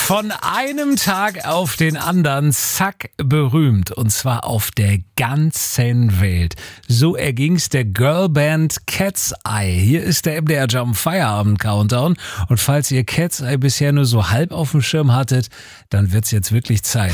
Von einem Tag auf den anderen, zack, berühmt. Und zwar auf der ganzen Welt. So erging's der Girlband Cat's Eye. Hier ist der MDR Jump Feierabend Countdown. Und falls ihr Cat's Eye bisher nur so halb auf dem Schirm hattet, dann wird's jetzt wirklich Zeit.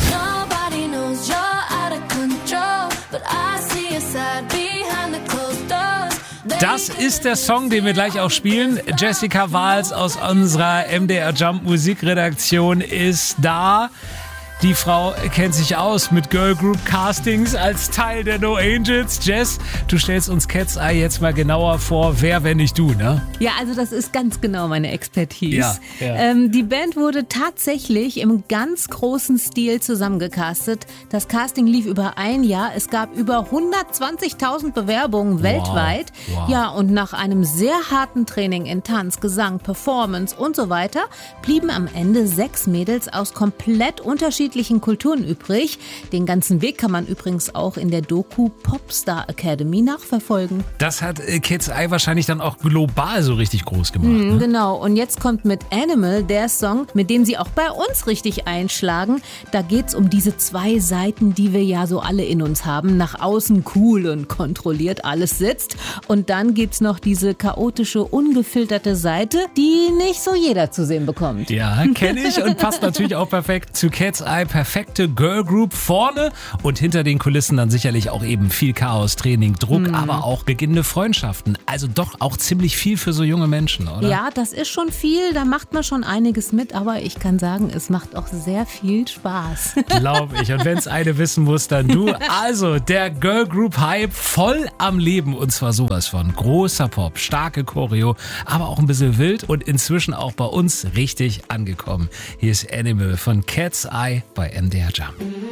Das ist der Song, den wir gleich auch spielen. Jessica Wahls aus unserer MDR Jump Musikredaktion ist da. Die Frau kennt sich aus mit Girl Group Castings als Teil der No Angels. Jess, du stellst uns Cat's Eye jetzt mal genauer vor. Wer, wenn nicht du, ne? Ja, also das ist ganz genau meine Expertise. Ja. Die Band wurde tatsächlich im ganz großen Stil zusammengecastet. Das Casting lief über ein Jahr. Es gab über 120.000 Bewerbungen weltweit. Wow. Ja, und nach einem sehr harten Training in Tanz, Gesang, Performance und so weiter blieben am Ende 6 Mädels aus komplett unterschiedlichen Kulturen übrig. Den ganzen Weg kann man übrigens auch in der Doku Popstar Academy nachverfolgen. Das hat Cat's Eye wahrscheinlich dann auch global so richtig groß gemacht. Ne? Genau, und jetzt kommt mit Animal der Song, mit dem sie auch bei uns richtig einschlagen. Da geht's um diese 2 Seiten, die wir ja so alle in uns haben. Nach außen cool und kontrolliert alles sitzt. Und dann gibt's noch diese chaotische, ungefilterte Seite, die nicht so jeder zu sehen bekommt. Ja, kenne ich und passt natürlich auch perfekt zu Cat's Eye. Perfekte Girl Group vorne und hinter den Kulissen dann sicherlich auch eben viel Chaos, Training, Druck, aber auch beginnende Freundschaften. Also doch auch ziemlich viel für so junge Menschen, oder? Ja, das ist schon viel, da macht man schon einiges mit, aber ich kann sagen, es macht auch sehr viel Spaß. Glaube ich. Und wenn es eine wissen muss, dann du. Also, der Girl Group Hype voll am Leben und zwar sowas von. Großer Pop, starke Choreo, aber auch ein bisschen wild und inzwischen auch bei uns richtig angekommen. Hier ist Animal von Cat's Eye bei MDR Jump.